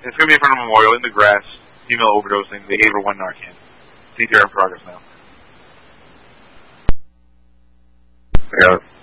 It's going to be in front of a memorial in the grass. Female overdosing. They gave her 1 Narcan. CPR in progress now. I got it.